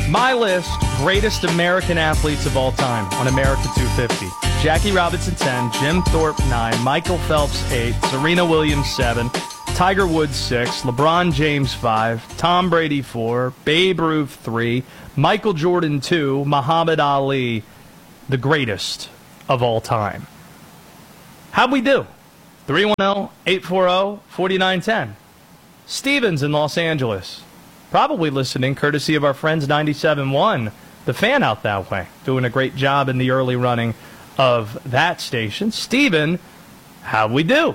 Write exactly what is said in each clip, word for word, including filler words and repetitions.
My list, greatest American athletes of all time on America two fifty. Jackie Robinson, ten. Jim Thorpe, nine. Michael Phelps, eight. Serena Williams, seven. Tiger Woods, six. LeBron James, five. Tom Brady, four. Babe Ruth, three. Michael Jordan, two. Muhammad Ali, the greatest of all time. How'd we do? three one zero, eight four zero, four nine one zero. Stevens in Los Angeles. Probably listening courtesy of our friends ninety-seven point one, the fan out that way. Doing a great job in the early running of that station. Steven, how'd we do?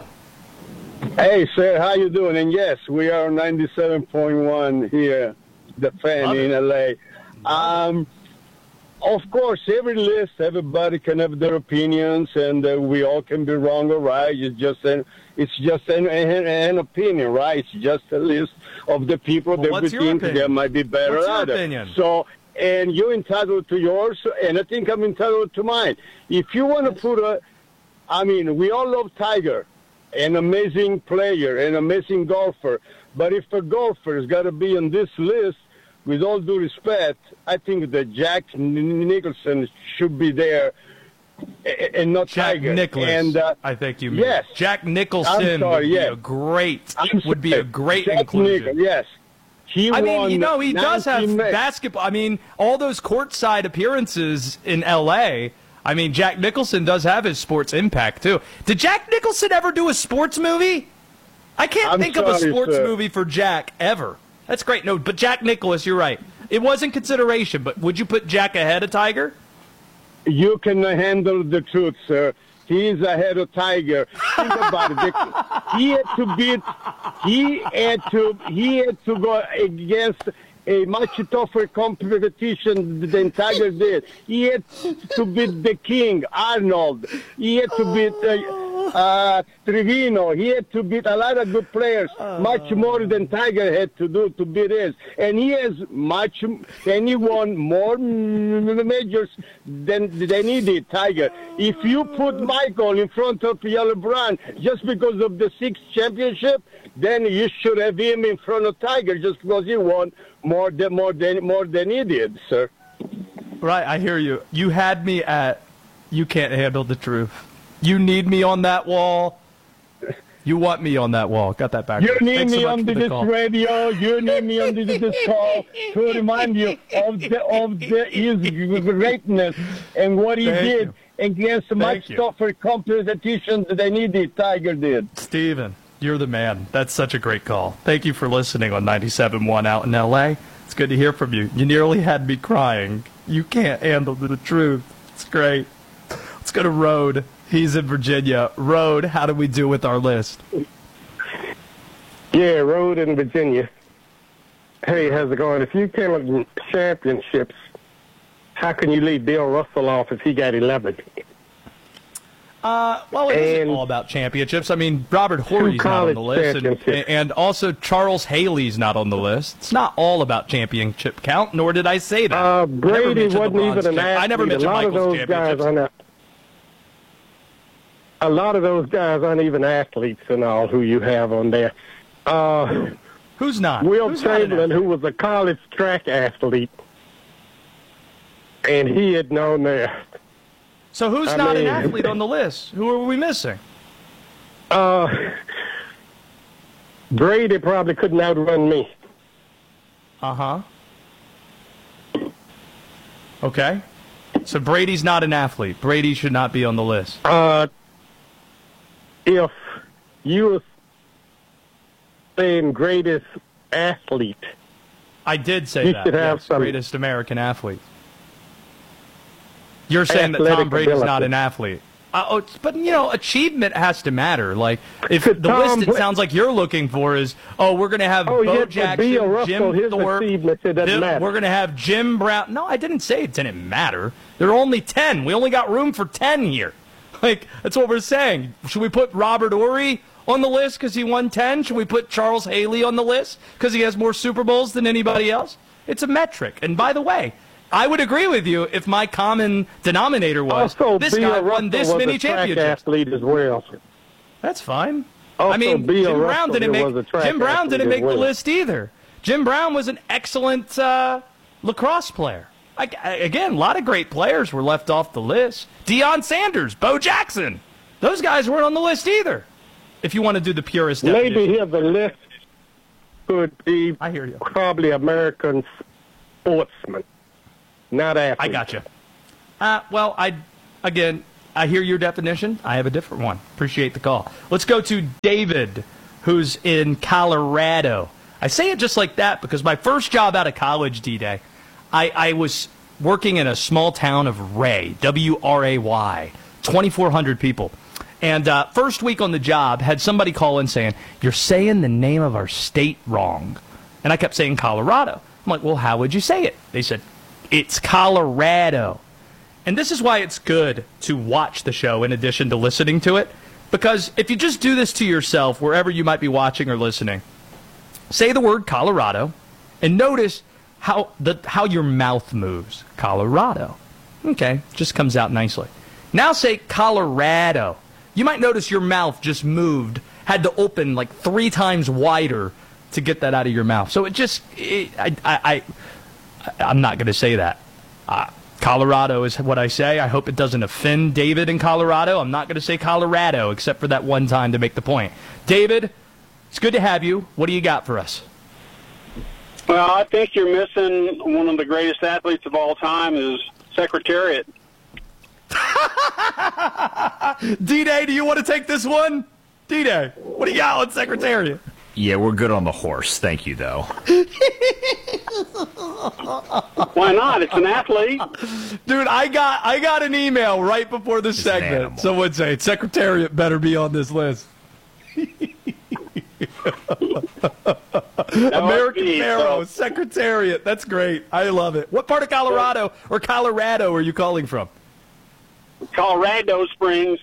Hey, sir, how you doing? And yes, we are ninety-seven point one here, the fan Love in it. L A. Um, of course, every list, everybody can have their opinions, and uh, we all can be wrong or right. It's just an, it's just an, an, an opinion, right? It's just a list of the people Well, that what's we your think opinion? there might be better What's your at it. opinion? So, and you're entitled to yours, and I think I'm entitled to mine. If you want to put a, I mean, we all love Tiger, an amazing player, an amazing golfer. But if a golfer has got to be on this list, with all due respect, I think that Jack Nicholson should be there and not Jack Tiger. Nicklaus, and, uh, I think you mean. yes. Jack Nicholson I'm sorry, would yes. be a great, I'm would be sorry, a great Jack inclusion. Nicholson, yes. He I mean, won you know, he does have nineteen basketball. I mean, all those courtside appearances in L A. I mean, Jack Nicholson does have his sports impact, too. Did Jack Nicholson ever do a sports movie? I can't I'm think of a sorry, sports sir. movie for Jack ever. That's great. No, but Jack Nicklaus, you're right. It was in consideration, but would you put Jack ahead of Tiger? You can handle the truth, sir. He is ahead of Tiger. Think about it. The- He had to beat. He had to. He had to go against a much tougher competition than Tiger did. He had to beat the King, Arnold. He had to beat uh, uh, Trevino. He had to beat a lot of good players, much more than Tiger had to do to beat his. And he has much, and he won more majors than than he did, Tiger. If you put Michael in front of LeBron just because of the sixth championship, then you should have him in front of Tiger just because he won more than more than more than he did, sir. Right, I hear you. You had me at, you can't handle the truth. You need me on that wall. You want me on that wall. Got that back. You need Thanks so me much on for the this call. radio. You need me on this, this call to remind you of the of the, his greatness and what he Thank did you. against Thank much you. tougher competition than he did. Tiger did. Steven, you're the man. That's such a great call. Thank you for listening on ninety-seven point one out in L A. It's good to hear from you. You nearly had me crying. You can't handle the truth. It's great. Let's go to Rode. He's in Virginia. Rode, how do we do with our list? Yeah, Road in Virginia. Hey, how's it going? If you came with championships, how can you leave Bill Russell off if he got eleven? Uh, well, it isn't And all about championships. I mean, Robert Horry's not on college the list, and, championships. and also Charles Haley's not on the list. It's not all about championship count, nor did I say that. Uh, I never Brady mentioned wasn't LeBron's even an champ- athlete. I never a mentioned lot of Michael's those guys championships. are not. A lot of those guys aren't even athletes and all who you have on there. Uh, Who's not? Will Who's not an Chamberlain, athlete? who was a college track athlete, and he had known there. So who's I not mean- an athlete on the list? Who are we missing? Uh, Brady probably couldn't outrun me. Uh-huh. Okay. So Brady's not an athlete. Brady should not be on the list. Uh, if you were saying greatest athlete, I did say You that. should have Yes, some greatest American athlete. You're saying that Tom athletic Brady's ability. not an athlete. Uh, oh, but, you know, achievement has to matter. Like, if Could the Tom list it Bra- sounds like you're looking for is, oh, we're going to have Oh, Bo yeah, but Jackson, Bill Russell, Jim his Thorpe. achievements, it doesn't Bill- matter. We're going to have Jim Brown. No, I didn't say it didn't matter. There are only ten. We only got room for ten here. Like, that's what we're saying. Should we put Robert Horry on the list because he won ten? Should we put Charles Haley on the list because he has more Super Bowls than anybody else? It's a metric. And by the way, I would agree with you if my common denominator was Also, this Bill guy Russell won this was many a track championships. athlete as well. That's fine. Also, I mean, Bill Jim Brown Russell didn't make was a track Jim Brown athlete didn't as make the well. list either. Jim Brown was an excellent uh, lacrosse player. I, I, again, a lot of great players were left off the list. Deion Sanders, Bo Jackson. Those guys weren't on the list either, if you want to do the purest definition. Maybe here the list could be I hear you. probably American sportsmen, not athletes. I got you. Uh, well, I again, I hear your definition. I have a different one. Appreciate the call. Let's go to David, who's in Colorado. I say it just like that because my first job out of college, D-Day, I, I was working in a small town of Ray, W R A Y, twenty-four hundred people. And uh, first week on the job, had somebody call in saying, "You're saying the name of our state wrong." And I kept saying Colorado. I'm like, well, how would you say it? They said, "It's Colorado." And this is why it's good to watch the show in addition to listening to it. Because if you just do this to yourself, wherever you might be watching or listening, say the word Colorado and notice how the how your mouth moves. Colorado. Okay, just comes out nicely. Now say Colorado. You might notice your mouth just moved, had to open like three times wider to get that out of your mouth. So it just, it, I, I, I, I'm not going to say that. Uh, Colorado is what I say. I hope it doesn't offend David in Colorado. I'm not going to say Colorado except for that one time to make the point. David, it's good to have you. What do you got for us? Well, I think you're missing one of the greatest athletes of all time is Secretariat. D-Day, do you want to take this one? D-Day, what do you got on Secretariat? Yeah, we're good on the horse. Thank you, though. Why not? It's an athlete. Dude, I got I got an email right before this It's an segment. animal. Someone say, Secretariat better be on this list. American be, Pharaoh, so- Secretariat. That's great. I love it. What part of Colorado or Colorado are you calling from? Colorado Springs.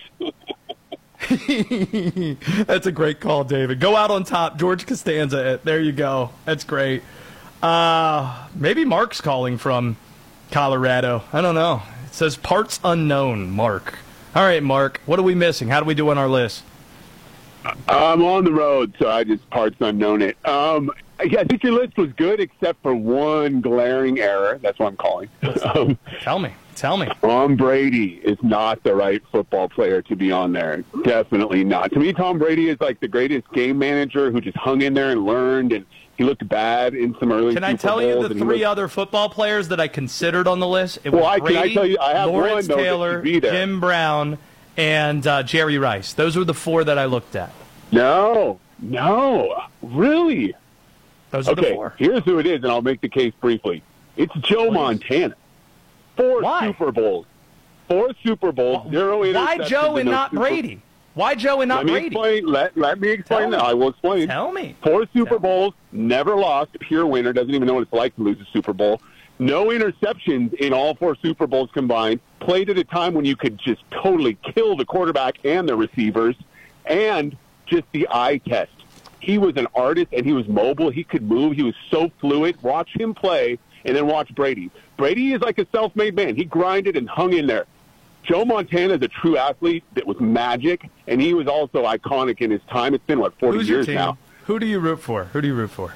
That's a great call, David. Go out on top. George Costanza. There you go. That's great. Uh, maybe Mark's calling from Colorado. I don't know. It says parts unknown, Mark. All right, Mark. What are we missing? How do we do on our list? I'm on the road, so I just parts unknown it. Um, yeah, I think your list was good except for one glaring error. That's what I'm calling. Um, Tell me. Tell me. Tom Brady is not the right football player to be on there. Definitely not. To me, Tom Brady is like the greatest game manager who just hung in there and learned, and he looked bad in some early Can I Super tell you Bowls, the and he three looked- other football players that I considered on the list? It Well, was I- can I Brady, tell you- I have Lawrence one, though, that Taylor, should be there. Jim Brown, and uh, Jerry Rice. Those were the four that I looked at. No, no, really. Those are the Okay, four. here's who it is, and I'll make the case briefly. It's Joe Montana. Four Why? Super Bowls. Four Super Bowls, zero Why interceptions Joe in and those not Super- Brady? Why Joe and not Let me Brady? explain. Let, let me explain Tell that. me. I will explain. Tell me. Four Super Tell me. Bowls, never lost, pure winner, doesn't even know what it's like to lose a Super Bowl. No interceptions in all four Super Bowls combined. Played at a time when you could just totally kill the quarterback and the receivers. And just the eye test. He was an artist, and he was mobile. He could move. He was so fluid. Watch him play, and then watch Brady. Brady is like a self-made man. He grinded and hung in there. Joe Montana is a true athlete that was magic, and he was also iconic in his time. It's been, what, forty Who's your years team? now. Who do you root for? Who do you root for?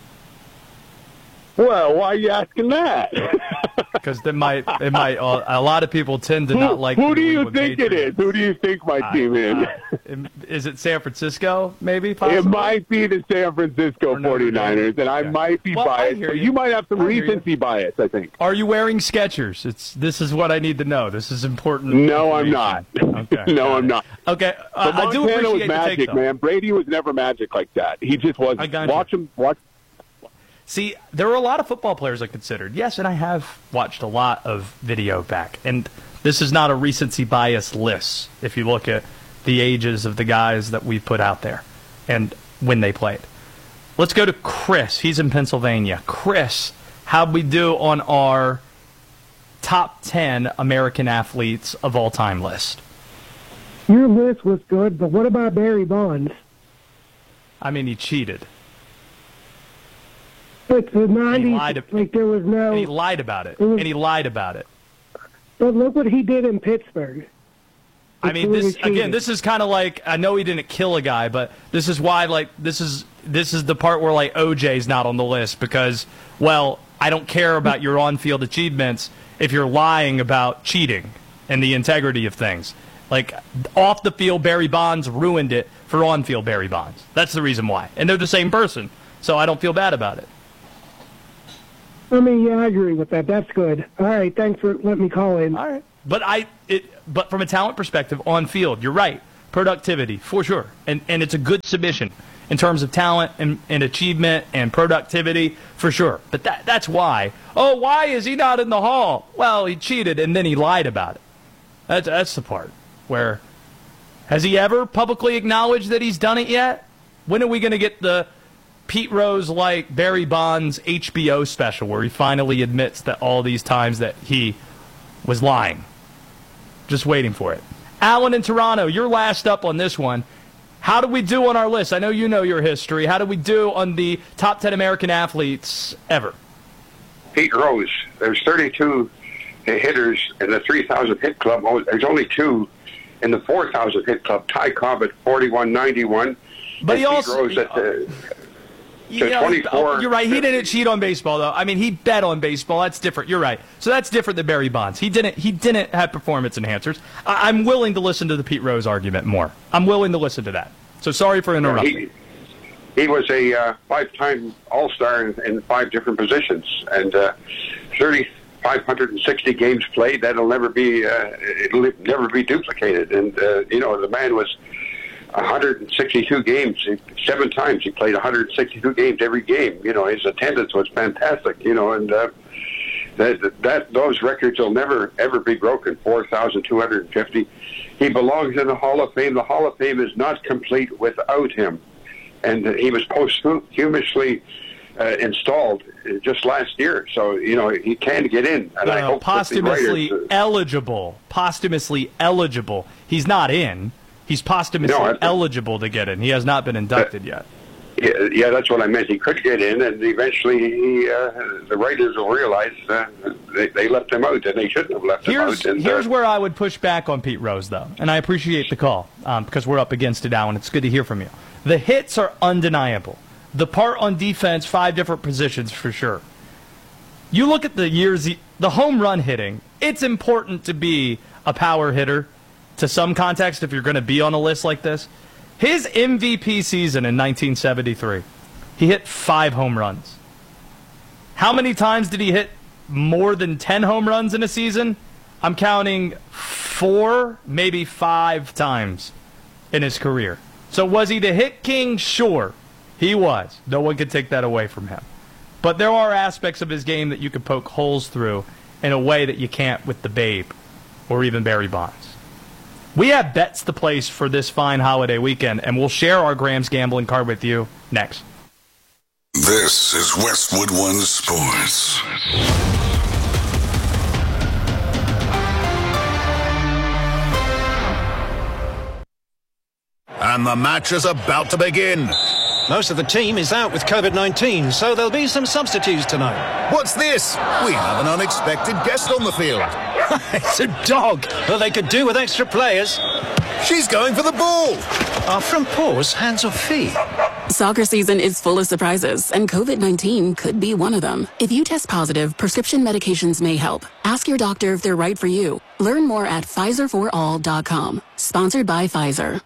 Well, why are you asking that? Because they might, it might. Uh, a lot of people tend to who not like. who the do New you England think it is? Patriots. Who do you think my team is? Uh, is it San Francisco? Maybe. It Possibly? might be the San Francisco Or Notre Dame. forty-niners, and I Okay. might be Well, I biased, hear but you. you might have some I hear you. recency bias, I think. Are you wearing Skechers? It's this is what I need to know. This is important. No, I'm not. information. Okay. no, got I'm it. not. Okay, uh, But I do Montana appreciate was the magic, take, though. man. Brady was never magic like that. He just was. I got you. Watch him. Watch. See, there were a lot of football players I considered. Yes, and I have watched a lot of video back. And this is not a recency bias list if you look at the ages of the guys that we put out there and when they played. Let's go to Chris. He's in Pennsylvania. Chris, how'd we do on our top ten American athletes of all time list? Your list was good, but what about Barry Bonds? I mean, he cheated. It's the nineties, lied to- like there was no... And he lied about it. It was- And he lied about it. But look what he did in Pittsburgh. I mean, Before this he cheated. again. This is kind of like, I know he didn't kill a guy, but this is why, like, this is this is the part where like O J's not on the list because, well, I don't care about your on-field achievements if you're lying about cheating and the integrity of things. Like, off the field, Barry Bonds ruined it for on-field Barry Bonds. That's the reason why. And they're the same person, so I don't feel bad about it. I mean, yeah, I agree with that. That's good. All right, thanks for letting me call in. All right. But I, it, but from a talent perspective, on field, you're right. Productivity, for sure. And and it's a good submission in terms of talent and, and achievement and productivity, for sure. But that that's why. Oh, why is he not in the Hall? Well, he cheated and then he lied about it. That's, that's the part where, has he ever publicly acknowledged that he's done it yet? When are we going to get the Pete Rose like Barry Bonds H B O special where he finally admits that all these times that he was lying? Just waiting for it. Alan in Toronto, you're last up on this one. How do we do on our list? I know you know your history. How do we do on the top ten American athletes ever? Pete Rose. There's thirty-two hitters in the three thousand hit club. There's only two in the four thousand hit club. Ty Cobb at forty-one ninety-one. But he Pete also... Rose at the... You know, twenty-four. You're right. He didn't cheat on baseball, though. I mean, he bet on baseball. That's different. You're right. So that's different than Barry Bonds. He didn't. He didn't have performance enhancers. I, I'm willing to listen to the Pete Rose argument more. I'm willing to listen to that. So sorry for interrupting. He, he was a uh, five-time All-Star in, in five different positions, and uh, thirty-five hundred sixty games played. That'll never be. Uh, it'll never be duplicated. And uh, you know, the man was one hundred sixty-two games. Seven times he played one hundred sixty-two games every game. You know, his attendance was fantastic. You know, and uh, that that those records will never ever be broken. four thousand two hundred fifty. He belongs in the Hall of Fame. The Hall of Fame is not complete without him. And he was posthumously uh, installed just last year, so you know he can get in. And no, I no, hope posthumously writers, uh, eligible. Posthumously eligible. He's not in. He's posthumously No, I- eligible to get in. He has not been inducted yet. Yeah, yeah, that's what I meant. He could get in, and eventually he, uh, the writers will realize uh, they, they left him out, and they shouldn't have left Here's, him out. And, here's uh, where I would push back on Pete Rose, though, and I appreciate the call um, because we're up against it now, and it's good to hear from you. The hits are undeniable. The part on defense, five different positions for sure. You look at the years, the home run hitting, it's important to be a power hitter to some context if you're going to be on a list like this. His M V P season in nineteen seventy-three, he hit five home runs. How many times did he hit more than ten home runs in a season? I'm counting four, maybe five times in his career. So was he the hit king? Sure, he was. No one could take that away from him. But there are aspects of his game that you could poke holes through in a way that you can't with the Babe or even Barry Bonds. We have bets to place for this fine holiday weekend, and we'll share our Grams gambling card with you next. This is Westwood One Sports. And the match is about to begin. Most of the team is out with COVID nineteen, so there'll be some substitutes tonight. What's this? We have an unexpected guest on the field. It's a dog. Well, they could do with extra players. She's going for the ball. Are front paws hands or feet? Soccer season is full of surprises, and COVID nineteen could be one of them. If you test positive, prescription medications may help. Ask your doctor if they're right for you. Learn more at Pfizer for all dot com. Sponsored by Pfizer.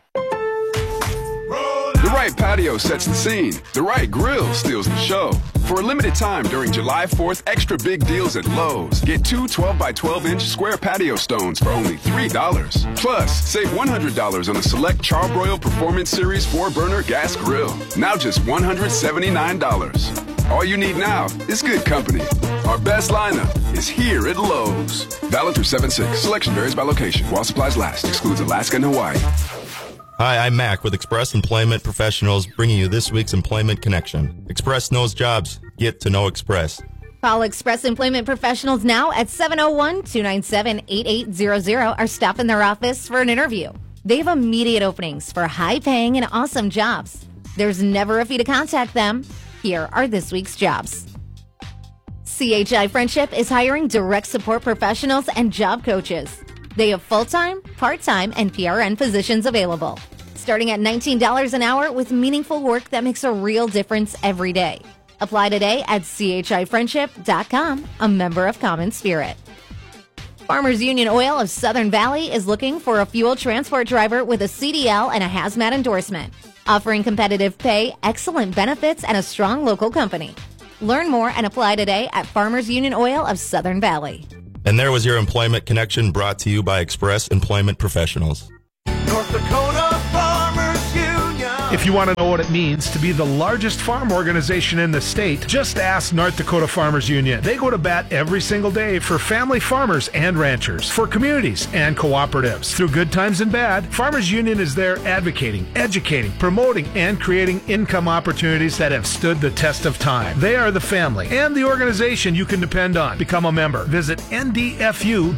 The right patio sets the scene. The right grill steals the show. For a limited time during July fourth, extra big deals at Lowe's. Get two twelve by twelve inch square patio stones for only three dollars. Plus, save one hundred dollars on the select Charbroil Performance Series four burner gas grill. Now just one hundred seventy-nine dollars. All you need now is good company. Our best lineup is here at Lowe's. Valid through seven six. Selection varies by location. While supplies last. Excludes Alaska and Hawaii. Hi, I'm Mac with Express Employment Professionals, bringing you this week's Employment Connection. Express knows jobs. Get to know Express. Call Express Employment Professionals now at seven oh one, two nine seven, eight eight zero zero or stop in their office for an interview. They have immediate openings for high-paying and awesome jobs. There's never a fee to contact them. Here are this week's jobs. C H I Friendship is hiring direct support professionals and job coaches. They have full-time, part-time, and P R N positions available, starting at nineteen dollars an hour with meaningful work that makes a real difference every day. Apply today at c h i friendship dot com, a member of Common Spirit. Farmers Union Oil of Southern Valley is looking for a fuel transport driver with a C D L and a hazmat endorsement, offering competitive pay, excellent benefits, and a strong local company. Learn more and apply today at Farmers Union Oil of Southern Valley. And there was your Employment Connection, brought to you by Express Employment Professionals. North Dakota Farmers Union. If you want to know what it means to be the largest farm organization in the state, just ask North Dakota Farmers Union. They go to bat every single day for family farmers and ranchers, for communities and cooperatives. Through good times and bad, Farmers Union is there advocating, educating, promoting, and creating income opportunities that have stood the test of time. They are the family and the organization you can depend on. Become a member. Visit N D F U